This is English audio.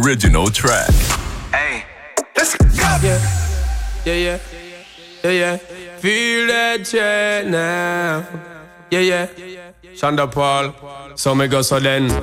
Original track. Hey, let's go. Yeah. Feel that check now. Yeah. Shonda Paul. So me go so then.